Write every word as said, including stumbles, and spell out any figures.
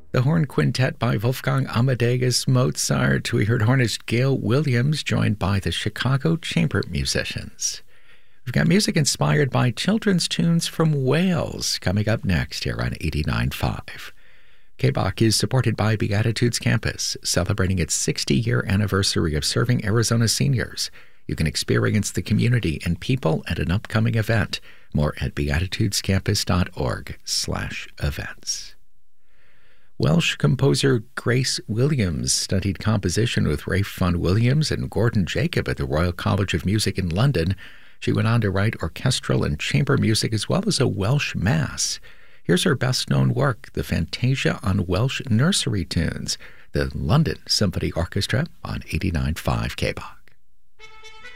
The Horn Quintet by Wolfgang Amadeus Mozart. We heard hornist Gail Williams, joined by the Chicago Chamber Musicians. We've got music inspired by children's tunes from Wales coming up next here on eighty-nine point five. K B O C is supported by Beatitudes Campus, celebrating its sixty-year anniversary of serving Arizona seniors. You can experience the community and people at an upcoming event. More at beatitudescampus.org slash events. Welsh composer Grace Williams studied composition with Ralph Vaughan Williams and Gordon Jacob at the Royal College of Music in London. She went on to write orchestral and chamber music as well as a Welsh mass. Here's her best-known work, the Fantasia on Welsh Nursery Tunes, the London Symphony Orchestra on eighty-nine point five K B O C.